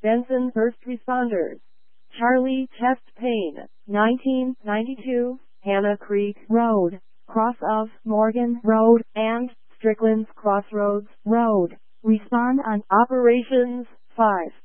Benson First Responders. Charlie Chest Pain, 1992, Hannah Creek Road, cross of Morgan Road, and Strickland's Crossroads Road. Respond on Operations 5.